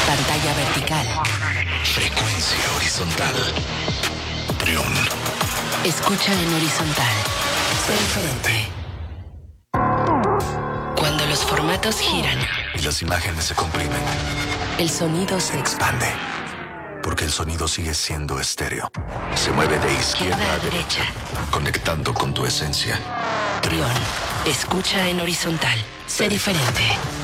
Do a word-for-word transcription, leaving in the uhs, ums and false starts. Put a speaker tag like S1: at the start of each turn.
S1: Pantalla vertical.
S2: Frecuencia horizontal. Prion.
S1: Escucha en horizontal. Sé diferente. Cuando los formatos giran
S2: y las imágenes se comprimen,
S1: el sonido se expande.
S2: Porque el sonido sigue siendo estéreo. Se mueve de izquierda a derecha, conectando con tu esencia.
S1: Prion. Escucha en horizontal. Sé diferente.